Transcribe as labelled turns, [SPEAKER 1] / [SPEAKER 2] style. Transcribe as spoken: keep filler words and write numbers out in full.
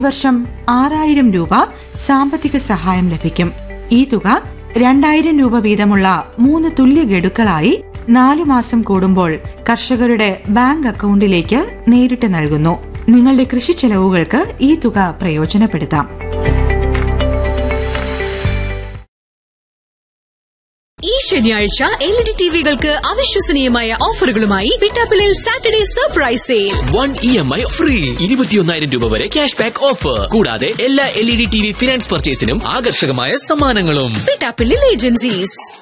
[SPEAKER 1] വർഷം ആറായിരം രൂപ സാമ്പത്തിക സഹായം ലഭിക്കും. ഈ തുക രണ്ടായിരം രൂപ വീതമുള്ള മൂന്ന് തുല്യ ഗഡുക്കളായി നാലു മാസം കൂടുമ്പോൾ കർഷകരുടെ ബാങ്ക് അക്കൗണ്ടിലേക്ക് നേരിട്ട് നൽകുന്നു. നിങ്ങളുടെ കൃഷി ചെലവുകൾക്ക് ഈ തുക പ്രയോജനപ്പെടുത്താം.
[SPEAKER 2] ഈ ശനിയാഴ്ച എൽ ഇ ഡി ടിവികൾക്ക് അവിശ്വസനീയമായ ഓഫറുകളുമായി പിട്ടാപ്പിളിൽ Saturday surprise sale.
[SPEAKER 3] One E M I free, ഇരുപത്തിയൊന്നായിരം രൂപ വരെ ക്യാഷ് ബാക്ക് ഓഫർ, കൂടാതെ എല്ലാ L E D T V finance പർച്ചേസിനും ആകർഷകമായ സമ്മാനങ്ങളും.
[SPEAKER 2] പിട്ടാപ്പിളിൽ ഏജൻസീസ്.